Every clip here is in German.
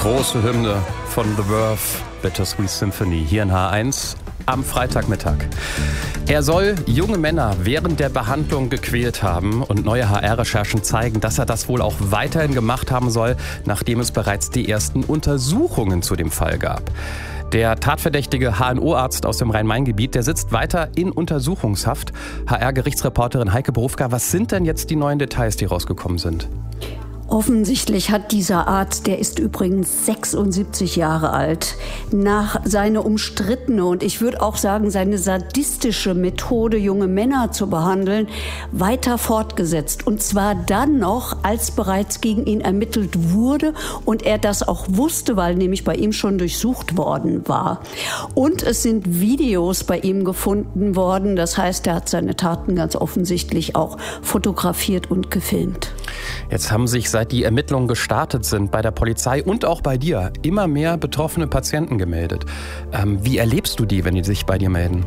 Große Hymne von The Verve, Bittersweet Symphony, hier in H1 am Freitagmittag. Er soll junge Männer während der Behandlung gequält haben und neue HR-Recherchen zeigen, dass er das wohl auch weiterhin gemacht haben soll, nachdem es bereits die ersten Untersuchungen zu dem Fall gab. Der tatverdächtige HNO-Arzt aus dem Rhein-Main-Gebiet, der sitzt weiter in Untersuchungshaft. HR-Gerichtsreporterin Heike Borufka, was sind denn jetzt die neuen Details, die rausgekommen sind? Offensichtlich hat dieser Arzt, der ist übrigens 76 Jahre alt, nach seine umstrittene und ich würde auch sagen seine sadistische Methode, junge Männer zu behandeln, weiter fortgesetzt. Und zwar dann noch, als bereits gegen ihn ermittelt wurde und er das auch wusste, weil nämlich bei ihm schon durchsucht worden war. Und es sind Videos bei ihm gefunden worden. Das heißt, er hat seine Taten ganz offensichtlich auch fotografiert und gefilmt. Jetzt haben sich, seit die Ermittlungen gestartet sind, bei der Polizei und auch bei dir immer mehr betroffene Patienten gemeldet. Wie erlebst du die, wenn die sich bei dir melden?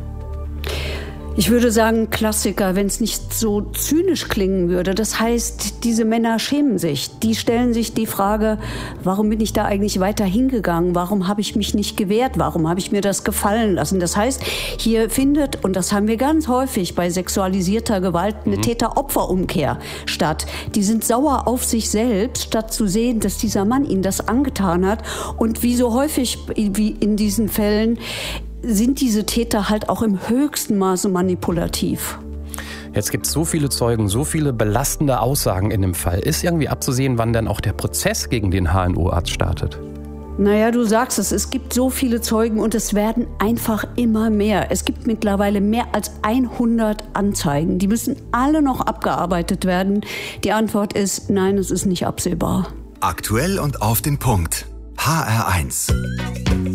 Ich würde sagen, Klassiker, wenn es nicht so zynisch klingen würde. Das heißt, diese Männer schämen sich. Die stellen sich die Frage, warum bin ich da eigentlich weiter hingegangen? Warum habe ich mich nicht gewehrt? Warum habe ich mir das gefallen lassen? Das heißt, hier findet, und das haben wir ganz häufig bei sexualisierter Gewalt, eine Täter-Opfer-Umkehr statt. Die sind sauer auf sich selbst, statt zu sehen, dass dieser Mann ihnen das angetan hat. Und wie so häufig wie in diesen Fällen sind diese Täter halt auch im höchsten Maße manipulativ. Jetzt gibt es so viele Zeugen, so viele belastende Aussagen in dem Fall. Ist irgendwie abzusehen, wann denn auch der Prozess gegen den HNO-Arzt startet? Naja, du sagst es gibt so viele Zeugen und es werden einfach immer mehr. Es gibt mittlerweile mehr als 100 Anzeigen. Die müssen alle noch abgearbeitet werden. Die Antwort ist, nein, es ist nicht absehbar. Aktuell und auf den Punkt. HR1.